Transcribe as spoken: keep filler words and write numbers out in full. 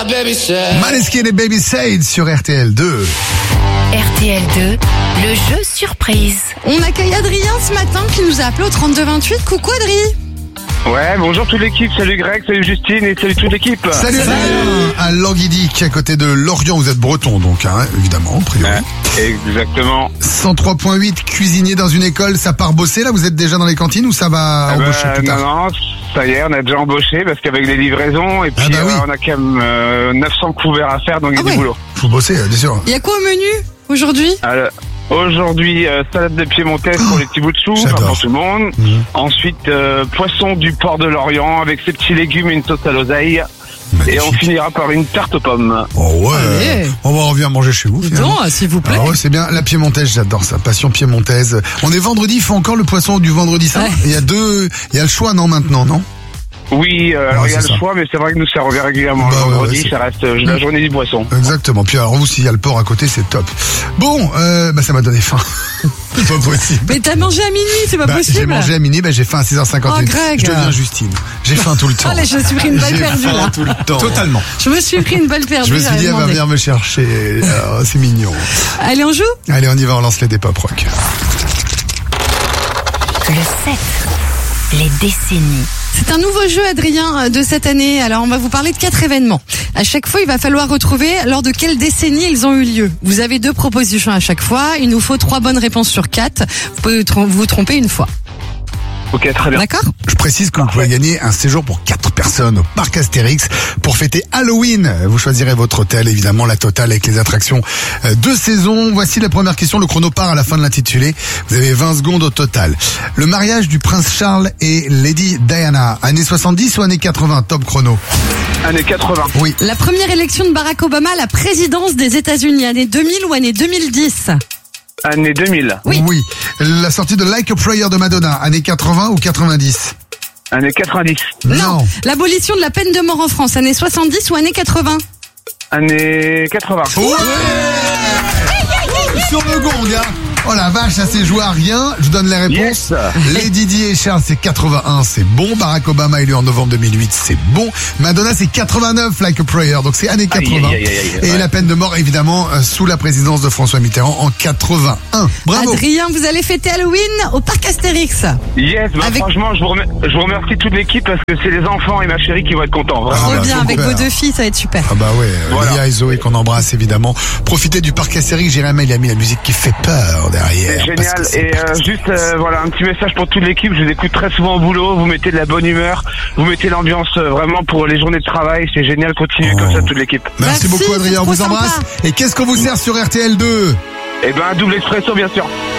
Maneskin et Baby Said sur R T L deux. R T L deux, le jeu surprise. On accueille Adrien ce matin qui nous a appelé au trente-deux vingt-huit. Coucou Adri. Ouais, bonjour toute l'équipe, salut Greg, salut Justine et salut toute l'équipe. Salut, salut. À Languidic, à côté de Lorient, vous êtes breton donc, hein, évidemment, a priori. Ouais, exactement. cent trois point huit, cuisinier dans une école, ça part bosser là, vous êtes déjà dans les cantines ou ça va Eh ben, embaucher plus tard? Non, non, ça y est, on a déjà embauché parce qu'avec les livraisons et puis Ah bah oui. euh, on a quand même euh, neuf cents couverts à faire, donc il y a Ah du ouais. boulot. Faut bosser, bien sûr. Il y a quoi au menu aujourd'hui? Alors, aujourd'hui, euh, salade de piémontaise pour les petits bouts de chou, enfin, j'adore. pour tout le monde. Mmh. Ensuite, euh, poisson du port de Lorient avec ses petits légumes et une sauce à l'oseille. Magnifique. Et on finira par une tarte aux pommes. Oh ouais, Allez. on va revenir manger chez vous. finalement. Non, s'il vous plaît. Ah ouais, c'est bien. La piémontaise, j'adore ça. Passion piémontaise. On est vendredi, il faut encore le poisson du vendredi saint. Ouais. Il y a deux, il y a le choix, non, maintenant, non? Oui, euh, alors Ouais, il y a c'est le ça. choix, mais c'est vrai que nous ça revient régulièrement. Bah le ouais, vendredi, ouais, c'est- ça reste euh, la journée du poisson. Exactement. Puis alors, vous, s'il y a le port à côté, c'est top. Bon, euh, bah, ça m'a donné faim. C'est pas possible. Mais t'as mangé à minuit, c'est pas Bah, j'ai possible. mangé à minuit, bah, j'ai faim à six heures cinquante-huit. Oh, Greg. Je deviens Justine. J'ai faim tout le temps. Allez, je me suis pris une balle J'ai perdue faim là. tout le temps. Totalement. Je me suis pris une balle perdue. Je me suis dit, j'avais elle va demandé. venir me chercher. Alors, c'est mignon. Allez, on joue? Allez, on y va, on lance les dépop rock. Le sept, les décennies. C'est un nouveau jeu, Adrien, de cette année. Alors, on va vous parler de quatre événements. À chaque fois, il va falloir retrouver lors de quelle décennie ils ont eu lieu. Vous avez deux propositions à chaque fois. Il nous faut trois bonnes réponses sur quatre. Vous pouvez trom- vous tromper une fois. Ok, très bien. D'accord? Je précise que vous pouvez gagner un séjour pour quatre personnes au parc Astérix pour fêter Halloween. Vous choisirez votre hôtel, évidemment, la totale avec les attractions euh, de saison. Voici la première question. Le chrono part à la fin de l'intitulé. Vous avez vingt secondes au total. Le mariage du prince Charles et Lady Diana, années soixante-dix ou années quatre-vingts? Top chrono. Années quatre-vingts. Oui. La première élection de Barack Obama à la présidence des États-Unis, année deux mille ou année deux mille dix? Année deux mille. Oui. Oui. La sortie de Like a Prayer de Madonna, années quatre-vingts ou quatre-vingt-dix? Années quatre-vingt-dix. Non. L'abolition de la peine de mort en France, année soixante-dix ou année quatre-vingts? Années quatre-vingts. Ouais. Sur le gong, hein. Oh la vache, ça s'est joué à rien. Je vous donne les réponses. Yes. Lady Di et Charles, c'est quatre-vingt-un, c'est bon. Barack Obama élu en novembre deux mille huit, c'est bon. Madonna, c'est quatre-vingt-neuf, Like a Prayer, donc c'est années quatre-vingts. Aïe, aïe, aïe, aïe, Et ouais. la peine de mort, évidemment, euh, sous la présidence de François Mitterrand en quatre-vingt-un. Bravo. Adrien, vous allez fêter Halloween au parc Astérix. Yes, bah Avec- franchement, je vous, remer- je vous remercie toute l'équipe parce que c'est les enfants et ma chérie qui vont être contents. Vraiment. Ah Trop bah, bien, avec super. vos deux filles, ça va être super. Ah bah ouais, euh, Voilà. Léa et Zoé qu'on embrasse évidemment. Profitez du parc Astérix, Jérémy il a mis la musique qui fait peur derrière. C'est parce génial. que c'est Et le parc euh, Astérix. juste, euh, voilà, un petit message pour toute l'équipe. Je vous écoute très souvent au boulot. Vous mettez de la bonne humeur. Vous mettez l'ambiance euh, vraiment pour les journées de travail. C'est génial. Continuez Oh. comme ça, toute l'équipe. Merci, Merci, beaucoup c'est Adrien, on trop vous embrasse. sympa. Et qu'est-ce qu'on vous sert sur R T L deux? Et ben, double expresso, bien sûr.